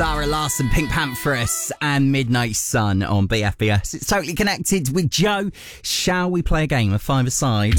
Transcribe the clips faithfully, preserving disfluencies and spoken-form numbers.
Zara Larsson, Pink Pantheress, and Midnight Sun on B F B S. It's Totally Connected with Joe. Shall we play a game of five-a-side?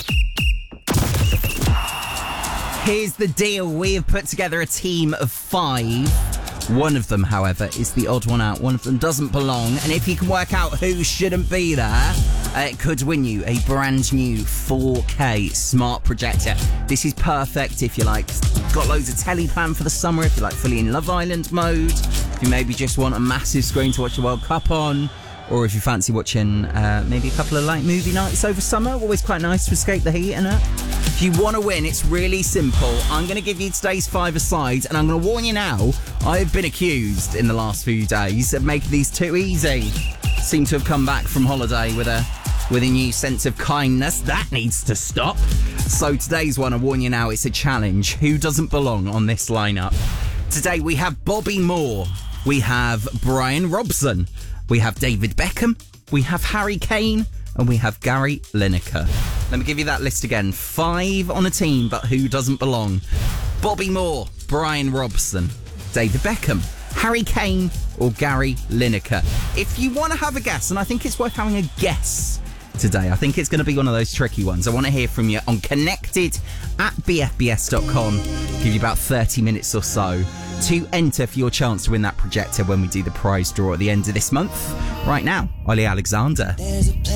Here's the deal. We have put together a team of five. One of them, however, is the odd one out. One of them doesn't belong. And if you can work out who shouldn't be there, uh, it could win you a brand new four K smart projector. This is perfect if you like got loads of telly planned for the summer, if you're like fully in Love Island mode, if you maybe just want a massive screen to watch the World Cup on, or if you fancy watching uh, maybe a couple of light movie nights over summer. Always quite nice to escape the heat, isn't it? If you want to win, it's really simple. I'm going to give you today's five-a-sides, and I'm going to warn you now, I've been accused in the last few days of making these too easy. Seem to have come back from holiday with a with a new sense of kindness. That needs to stop. So today's one, I warn you now, it's a challenge. Who doesn't belong on this lineup? Today we have Bobby Moore. We have Brian Robson. We have David Beckham. We have Harry Kane. And we have Gary Lineker. Let me give you that list again. Five on a team, but who doesn't belong? Bobby Moore, Brian Robson, David Beckham, Harry Kane, or Gary Lineker. If you want to have a guess, and I think it's worth having a guess today, I think it's going to be one of those tricky ones. I want to hear from you on connected at b f b s dot com. Give you about thirty minutes or so to enter for your chance to win that projector when we do the prize draw at the end of this month. Right now, Ollie Alexander.